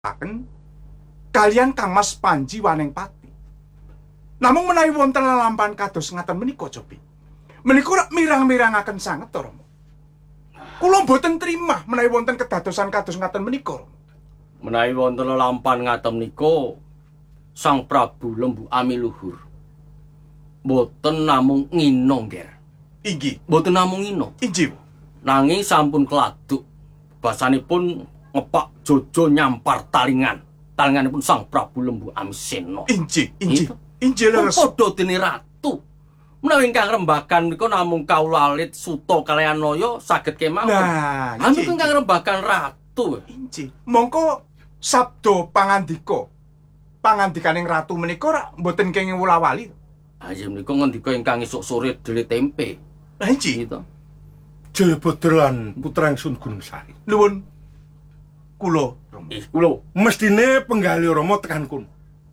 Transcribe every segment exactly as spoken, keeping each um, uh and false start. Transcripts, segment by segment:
aken kalian Kangmas Panji Wanengpati. Namung menawi wonten lelampahan kados ngaten menika Cobi. Menika rak mirang-mirangaken sanget to Rama. Kula boten trimah menawi wonten kedadosan kados ngaten menika Rama. Menawi wonten lelampahan ngaten menika Sang Prabu Lembu Ami luhur. Boten namung ngino, Nger. Inggih, boten namung ngino. Inggih. Nanging sampun keladuk. Basanipun ngepak jojo nyampar talingan. Talinganipun Sang Prabu Lembu Ami Sena. Inggih, inggih. Inggih leres. Padha dene ratu. Menawi ingkang rembagan menika namung kawula alit Suta kaliyan Naya saged kemawon. Nah, inggih. Anu ingkang rembagan ratu. Inggih. Mongko sabda pangandika. Pangandikaning ratu menika rak mboten kenging wula-wali. Ah, iya menika ngendika ingkang esuk sore dele tempe. Lah inggih. Gitu. Jayabadra lan putrangsun Gunung Sari. Nuwun kula, Rama. Eh, kula mestine penggali Rama tekan kono.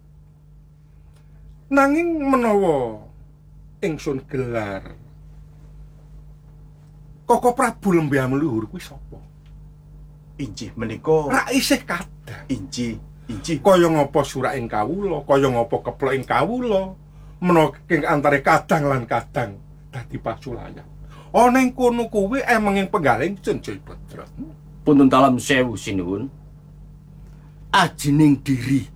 Nanging menawa ingsun gelar Koko Prabu Lembu Ami luhur kuwi sapa? Inggih menika rak isih kadang. Inggih, inggih. Kaya ngapa suraking kawula, kaya ngapa keploking kawula. Menawa ing antare kadang lan kadang dadi pasulayan. Ana ing kono kuwi emenging penggaling Jayabadra. Punten dalam sewu sinuwun. Ajining diri.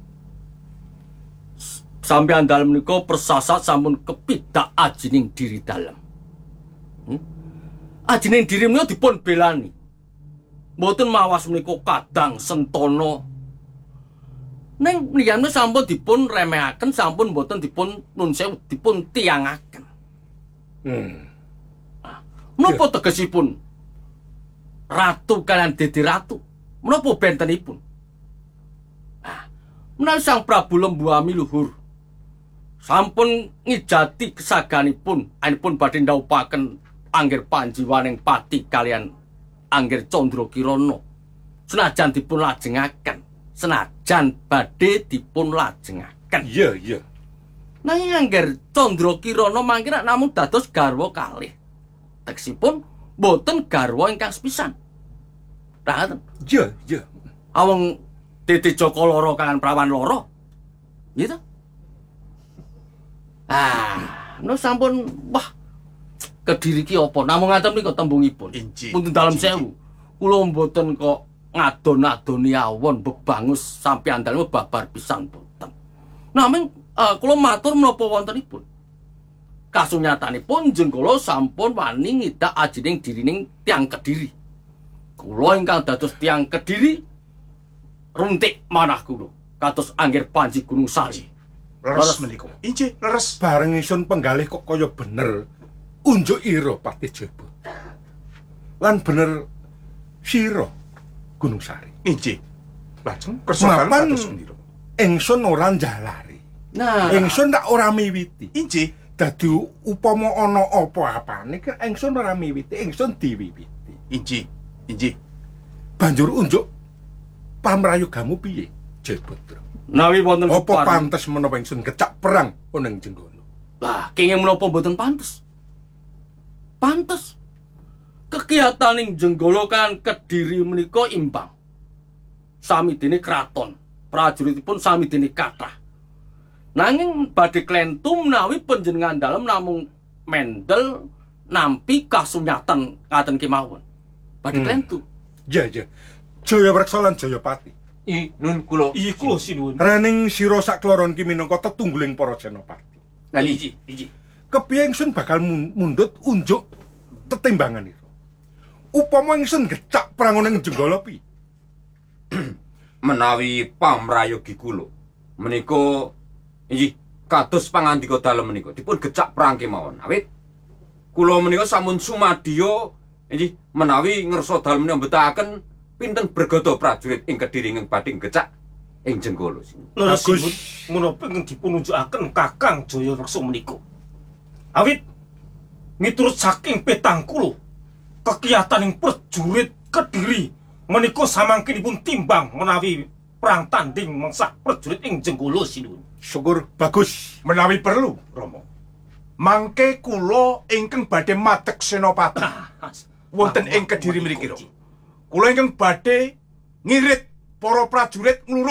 Sampeyan dalem menika persasat sampun kepidak ajining diri dalem. Hmm? Ajining diri menika dipun belani. Mboten mawas menika kadang sentana. Neng liyane sampun dipun remehaken, sampun mboten dipun nun sewu dipun tiangaken. Hmm. Menapa tegesipun? Ratu kalian Dede Ratu. Menapa bentenipun? Nah, menawi Sang Prabu Lembu Ami luhur sampun ngijati kesaganipun, anipun badhe ndhawuhaken Angger Panji Wanengpati kalian Angger Candra Kirana. Senajan dipun lajengaken, senajan badhe dipun lajengaken. Iya, iya. Nanging Angger Candra Kirana mangke namung dados garwa kalih. Tegesipun boten garwa ingkang sepisan. Rahaten. Iya, iya. Awang Dede Joko loro kangen prawan loro. Gitu. Ah, no sampun wah Kediri ki apa? Namung ngaten menika tembungipun. Punten dalem sewu. Kula mboten kok ngadon-adoni awon bebangus sampeyan dalem babar pisan boten. Namung uh, kula matur menapa wontenipun. Kasunyatanipun Jenggala sampun wani ngidak ajining dirining tiyang Kediri. Kula ingkang dados tiyang Kediri runtik manah kula kados Angger Panji Gunung Sari. Leres menika. Inggih, leres. Bareng isun penggalih kok kaya bener unjuk ira Pati Jayabadra. Lan bener sira Gunung Sari. Inggih. Lajeng kersa mapan kados pundi? ingsun ora njalari. Nah, ingsun tak ora miwiti. Inggih. Dadi upama ana apa-apane ki ingsun ora miwiti, ingsun diwiwiti. Inggih, inggih. Banjur unjuk pamrayogamu piye, Jayabadra? nawi wonten Apa pantes menapa ingsun kecak perang ana ing Jenggala? Lah, kenging menapa mboten pantes? Pantes. Kekiyataning Jenggala kan Kediri menika imbang. Sami dene kraton, prajuritipun sami dene kathah. Nanging badhe klentu menawi panjenengan dalem namung mendel nampi kasunyatan ngaten kemawon. Badhe Hmm. klentu. Ya, ya. Jayabreksa lan Jayapati. I nun kula. Iya kula sinuwun. Rening sira sakloron ki minangka tetungguling para senopati. Lah iki, iki. Kepiye ingsun bakal mundhut unjuk tetimbangan itu. Upama ingsun gecak perang ana ing Jenggala pi. Menawi pamrayogi kula menika inggih kados pangandika dalem menika dipun gecak perang kemawon. Awit kula menika sampun sumadya inggih menawi ngersa dalem menika mbetahaken pinten bergada prajurit ing Kediri ing badhe gecak ing Jenggala. Leres Bagus. menapa ingkang dipun unjukaken Kakang Jayabreksa menika. Awit miturut saking petang kula kekiyataning prajurit Kediri menika samangkinipun timbang menawi perang tanding mengsah prajurit ing Jenggala sinuwun. Syukur bagus. Menawi perlu, Rama. Mangke kula ingkang badhe madeg senopati wonten ing Kediri mriki. Kula ingkang badhe ngirit para prajurit ngluru